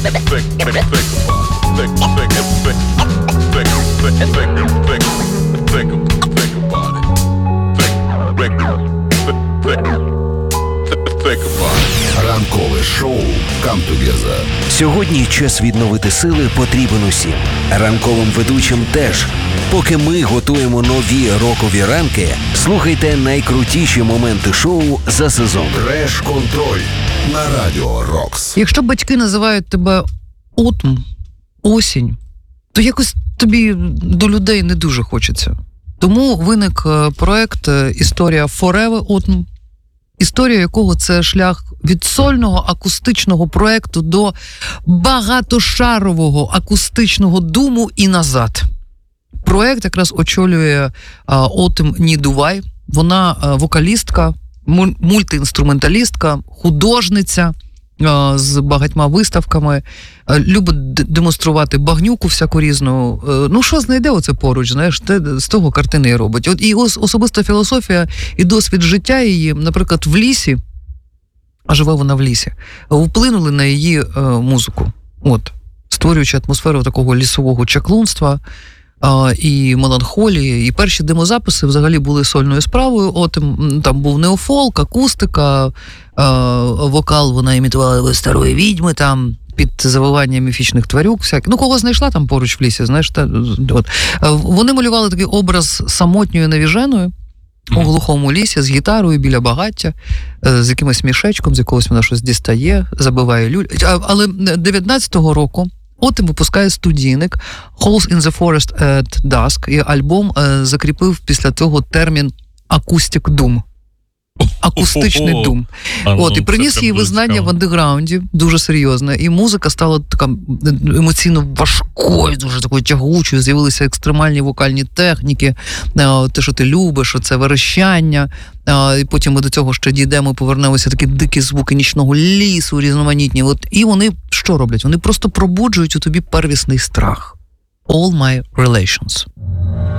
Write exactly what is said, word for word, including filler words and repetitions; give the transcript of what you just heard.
Ранкове шоу «Come Together». Сьогодні час відновити сили потрібен усім. Ранковим ведучим теж. Поки ми готуємо нові рокові ранки, слухайте найкрутіші моменти шоу за сезон. Треш-контроль на Радіо Рокс. Якщо батьки називають тебе «Autumn», «Осінь», то якось тобі до людей не дуже хочеться. Тому виник проект «Історія Forever Autumn», історія якого це шлях від сольного акустичного проекту до багатошарового акустичного думу і назад. Проект якраз очолює Autumn Нідувай. Вона вокалістка, мультиінструменталістка, художниця з багатьма виставками, любить демонструвати багнюку всяку різну. Ну, що знайде оце поруч, знаєш, те, з того картини і робить. От і ос, особиста філософія і досвід життя її, наприклад, в лісі, а живе вона в лісі, вплинули на її е, музику. От, створюючи атмосферу такого лісового чаклунства е, і меланхолії. І перші демозаписи взагалі були сольною справою. От, там був неофолк, акустика, е, вокал вона імітувала старої відьми, там, під завивання міфічних тварюк, всякі. Ну, кого знайшла там поруч в лісі, знаєш, та, от. Вони малювали такий образ самотньої навіженої у глухому лісі з гітарою біля багаття, з якимось мішечком, з якогось вона щось дістає, забиває люль. Але дев'ятнадцятого року Autumn випускає студійник Holes in the Forest at Dusk, і альбом закріпив після цього термін «Acoustic Doom». Акустичний дум. От, і приніс їй визнання в андеграунді, дуже серйозне, і музика стала така емоційно важкою, дуже такою тягучою, з'явилися екстремальні вокальні техніки, те, що ти любиш, це верещання, і потім ми до цього ще дійдемо, повернемося, такі дикі звуки нічного лісу, різноманітні. От, і вони що роблять? Вони просто пробуджують у тобі первісний страх. All My Relations.